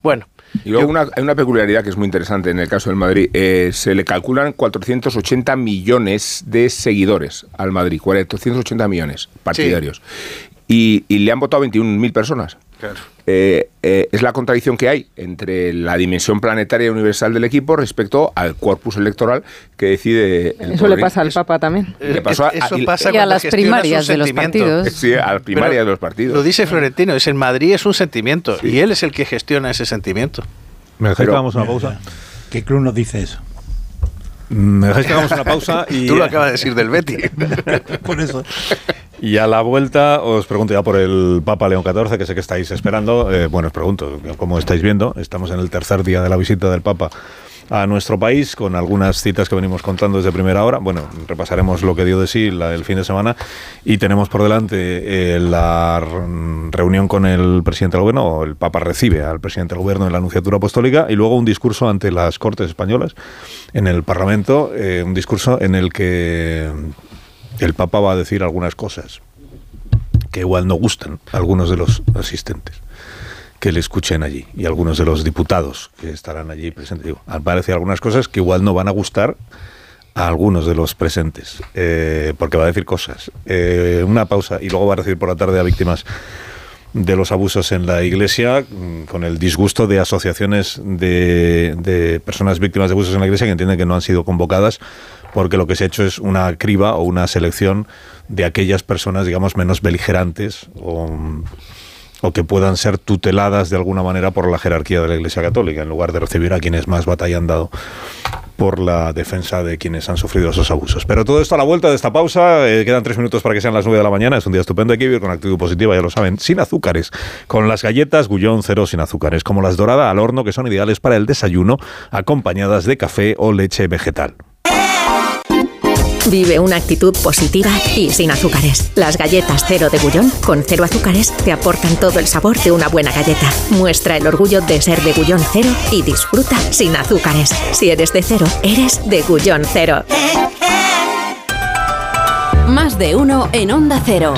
Bueno. Y luego hay una peculiaridad que es muy interesante en el caso del Madrid. Se le calculan 480 millones de seguidores al Madrid, 480 millones partidarios. Sí. Y le han votado 21.000 personas. Claro. Es la contradicción que hay entre la dimensión planetaria y universal del equipo respecto al corpus electoral que decide el Eso le pasa al Papa también. Le pasó y a las primarias de los partidos. Sí, a las primarias de los partidos. Lo dice Florentino, el Madrid es un sentimiento, sí, y él es el que gestiona ese sentimiento. ¿Me dejáis que hagamos una pausa? ¿Qué club nos dice eso? Me dejáis que hagamos una pausa y... Tú lo acabas de decir del Betis. Por eso. Y a la vuelta os pregunto ya por el Papa León XIV, que sé que estáis esperando. Bueno, os pregunto, ¿cómo estáis viendo? Estamos en el tercer día de la visita del Papa a nuestro país, con algunas citas que venimos contando desde primera hora. Bueno, repasaremos lo que dio de sí el fin de semana, y tenemos por delante la reunión con el presidente del gobierno, o el Papa recibe al presidente del gobierno en la Anunciatura Apostólica, y luego un discurso ante las Cortes Españolas, en el Parlamento, un discurso en el que el Papa va a decir algunas cosas que igual no gustan a algunos de los asistentes que le escuchen allí, y algunos de los diputados que estarán allí presentes. Digo, aparecen algunas cosas que igual no van a gustar a algunos de los presentes, porque va a decir cosas. Una pausa, y luego va a recibir por la tarde a víctimas de los abusos en la Iglesia, con el disgusto de asociaciones de personas víctimas de abusos en la Iglesia, que entienden que no han sido convocadas, porque lo que se ha hecho es una criba o una selección de aquellas personas, digamos, menos beligerantes o que puedan ser tuteladas de alguna manera por la jerarquía de la Iglesia Católica, en lugar de recibir a quienes más batalla han dado por la defensa de quienes han sufrido esos abusos. Pero todo esto a la vuelta de esta pausa. Quedan 3 minutos para que sean las 9 de la mañana. Es un día estupendo, hay que vivir con actitud positiva, ya lo saben, sin azúcares, con las galletas Gullón Cero sin azúcares, como las Dorada al horno, que son ideales para el desayuno, acompañadas de café o leche vegetal. Vive una actitud positiva y sin azúcares. Las galletas Cero de Gullón, con 0 azúcares, te aportan todo el sabor de una buena galleta. Muestra el orgullo de ser de Gullón Cero y disfruta sin azúcares. Si eres de Cero, eres de Gullón Cero. Más de uno en Onda Cero.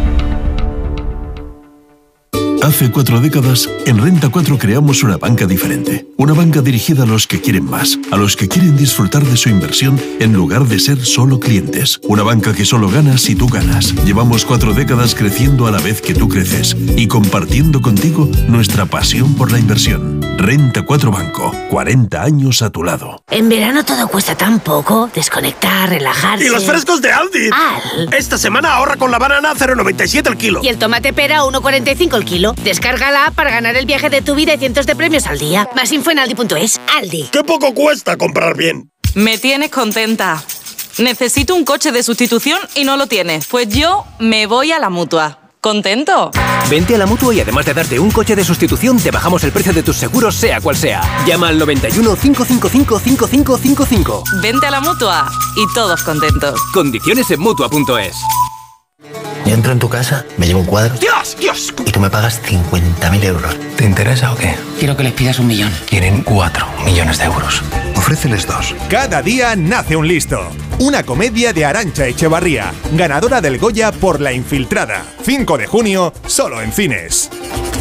Hace 4 décadas, en Renta 4 creamos una banca diferente. Una banca dirigida a los que quieren más, a los que quieren disfrutar de su inversión en lugar de ser solo clientes. Una banca que solo gana si tú ganas. Llevamos 4 décadas creciendo a la vez que tú creces y compartiendo contigo nuestra pasión por la inversión. Renta 4 Banco, 40 años a tu lado. En verano todo cuesta tan poco. Desconectar, relajarse. ¡Y los frescos de Aldi! Esta semana ahorra con la banana 0,97 el kilo. Y el tomate pera 1,45 el kilo. Descarga la app para ganar el viaje de tu vida y cientos de premios al día. Más info en aldi.es. Aldi. ¡Qué poco cuesta comprar bien! Me tienes contenta. Necesito un coche de sustitución y no lo tienes. Pues yo me voy a la Mutua. ¿Contento? Vente a la Mutua y además de darte un coche de sustitución, te bajamos el precio de tus seguros, sea cual sea. Llama al 91 555 5555. Vente a la Mutua y todos contentos. Condiciones en Mutua.es. Yo entro en tu casa, me llevo un cuadro. ¡Dios! ¡Dios! Y tú me pagas 50.000 euros. ¿Te interesa o qué? Quiero que les pidas 1 millón. Quieren 4 millones de euros. Ofréceles 2. Cada día nace un listo. Una comedia de Arantxa Echevarría, ganadora del Goya por La Infiltrada. 5 de junio, solo en cines.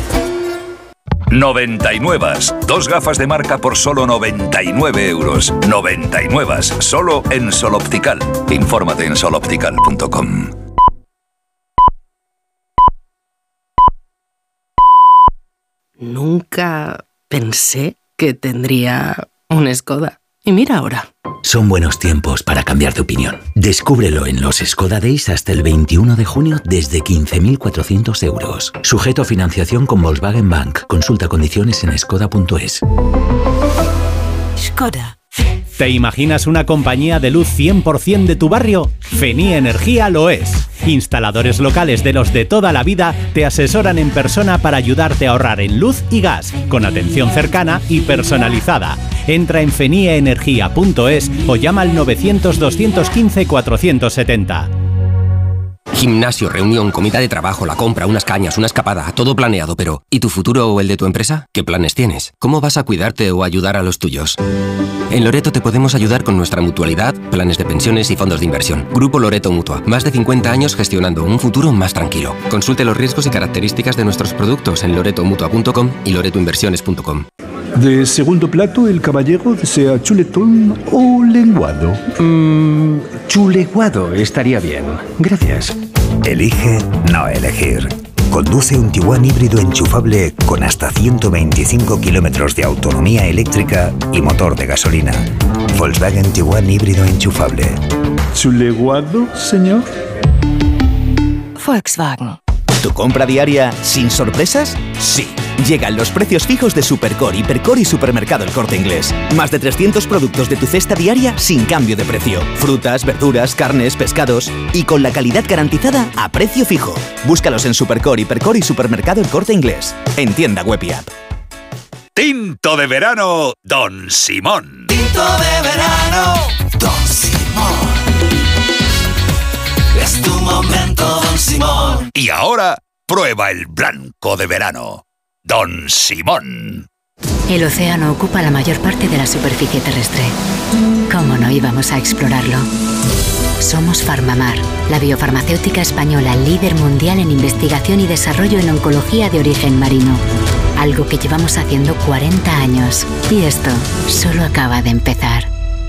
99. 2 gafas de marca por solo 99 euros. 99. Solo en Sol Optical. Infórmate en soloptical.com. Nunca pensé que tendría un Skoda. Y mira ahora. Son buenos tiempos para cambiar de opinión. Descúbrelo en los Skoda Days hasta el 21 de junio desde 15.400 euros. Sujeto a financiación con Volkswagen Bank. Consulta condiciones en skoda.es. Skoda. ¿Te imaginas una compañía de luz 100% de tu barrio? Fenie Energía lo es. Instaladores locales de los de toda la vida te asesoran en persona para ayudarte a ahorrar en luz y gas, con atención cercana y personalizada. Entra en fenieenergia.es o llama al 900 215 470. Gimnasio, reunión, comida de trabajo, la compra, unas cañas, una escapada, todo planeado, pero ¿y tu futuro o el de tu empresa? ¿Qué planes tienes? ¿Cómo vas a cuidarte o ayudar a los tuyos? En Loreto te podemos ayudar con nuestra mutualidad, planes de pensiones y fondos de inversión. Grupo Loreto Mutua. Más de 50 años gestionando un futuro más tranquilo. Consulte los riesgos y características de nuestros productos en loretomutua.com y loretoinversiones.com. De segundo plato, el caballero desea chuletón o lenguado. Chuleguado estaría bien. Gracias. Elige no elegir. Conduce un Tiguan híbrido enchufable con hasta 125 kilómetros de autonomía eléctrica y motor de gasolina. Volkswagen Tiguan híbrido enchufable. ¿Chuleguado, señor? Volkswagen. ¿Tu compra diaria sin sorpresas? Sí. Llegan los precios fijos de Supercore, Hipercore y Supermercado El Corte Inglés. Más de 300 productos de tu cesta diaria sin cambio de precio. Frutas, verduras, carnes, pescados y con la calidad garantizada a precio fijo. Búscalos en Supercore, Hipercore y Supermercado El Corte Inglés. En tienda web y app. Tinto de verano, Don Simón. Tinto de verano, Don Simón. Es tu momento, Don Simón. Y ahora, prueba el blanco de verano, Don Simón. El océano ocupa la mayor parte de la superficie terrestre. ¿Cómo no íbamos a explorarlo? Somos Farmamar, la biofarmacéutica española líder mundial en investigación y desarrollo en oncología de origen marino. Algo que llevamos haciendo 40 años. Y esto solo acaba de empezar.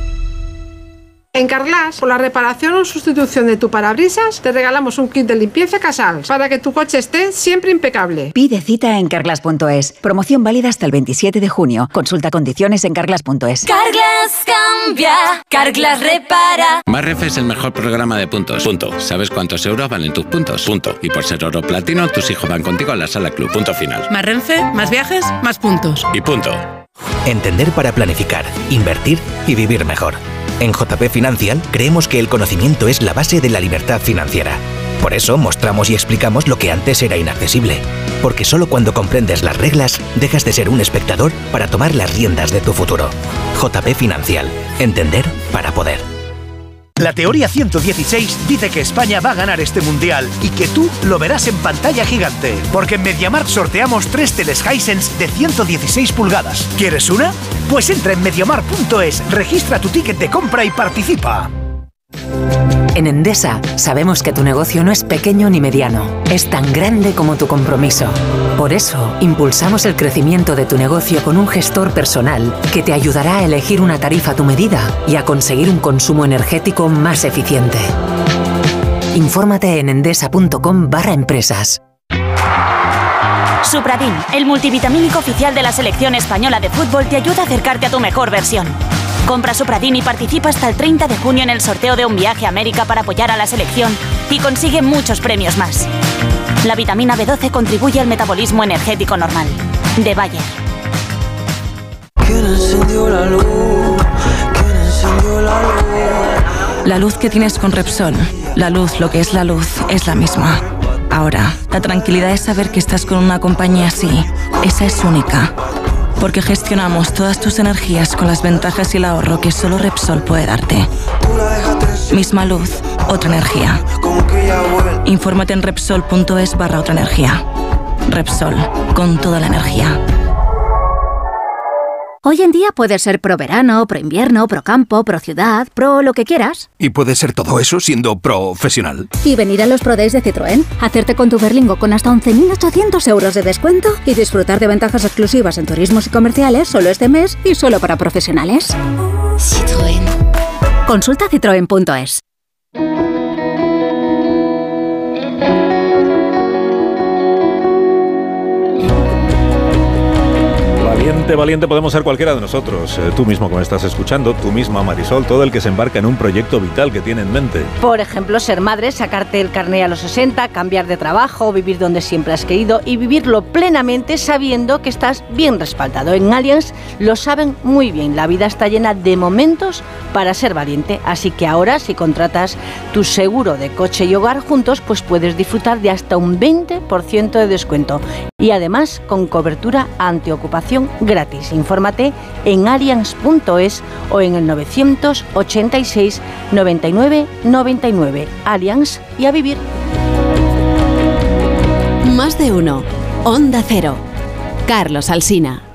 En Carglass, por la reparación o sustitución de tu parabrisas, te regalamos un kit de limpieza Casals para que tu coche esté siempre impecable. Pide cita en Carglass.es. Promoción válida hasta el 27 de junio. Consulta condiciones en Carglass.es. Carglass cambia, Carglass repara. Marrenfe es el mejor programa de puntos. Punto. ¿Sabes cuántos euros valen tus puntos? Punto. Y por ser oro platino, tus hijos van contigo a la sala club. Punto final. Marrenfe, más viajes, más puntos. Y punto. Entender para planificar, invertir y vivir mejor. En JP Financial creemos que el conocimiento es la base de la libertad financiera. Por eso mostramos y explicamos lo que antes era inaccesible. Porque solo cuando comprendes las reglas, dejas de ser un espectador para tomar las riendas de tu futuro. JP Financial. Entender para poder. La teoría 116 dice que España va a ganar este mundial y que tú lo verás en pantalla gigante. Porque en MediaMarkt sorteamos 3 teles Hisense de 116 pulgadas. ¿Quieres una? Pues entra en MediaMarkt.es, registra tu ticket de compra y participa. En Endesa sabemos que tu negocio no es pequeño ni mediano, es tan grande como tu compromiso. Por eso, impulsamos el crecimiento de tu negocio con un gestor personal que te ayudará a elegir una tarifa a tu medida y a conseguir un consumo energético más eficiente. Infórmate en endesa.com/empresas. Supradin, el multivitamínico oficial de la selección española de fútbol, te ayuda a acercarte a tu mejor versión. Compra Supradin y participa hasta el 30 de junio en el sorteo de un viaje a América para apoyar a la selección y consigue muchos premios más. La vitamina B12 contribuye al metabolismo energético normal. De Bayer. ¿Quién encendió la luz? ¿Quién encendió la luz? La luz que tienes con Repsol, la luz, lo que es la misma. Ahora, la tranquilidad es saber que estás con una compañía así. Esa es única. Porque gestionamos todas tus energías con las ventajas y el ahorro que solo Repsol puede darte. Misma luz, otra energía. Infórmate en Repsol.es/otra energía. Repsol, con toda la energía. Hoy en día puedes ser pro verano, pro invierno, pro campo, pro ciudad, pro lo que quieras. Y puedes ser todo eso siendo profesional. Y venir a los Pro Days de Citroën, hacerte con tu Berlingo con hasta 11.800 euros de descuento y disfrutar de ventajas exclusivas en turismos y comerciales solo este mes y solo para profesionales. Citroën. Consulta citroen.es. Valiente podemos ser cualquiera de nosotros. Tú mismo que me estás escuchando, tú misma Marisol, todo el que se embarca en un proyecto vital que tiene en mente. Por ejemplo, ser madre, sacarte el carné a los 60, cambiar de trabajo, vivir donde siempre has querido y vivirlo plenamente sabiendo que estás bien respaldado. En Allianz lo saben muy bien, la vida está llena de momentos para ser valiente, así que ahora si contratas tu seguro de coche y hogar juntos, pues puedes disfrutar de hasta un 20% de descuento y además con cobertura antiocupación gratis. Infórmate en allianz.es o en el 986 99 99. Allianz y a vivir. de uno. Onda Cero. Carlos Alsina.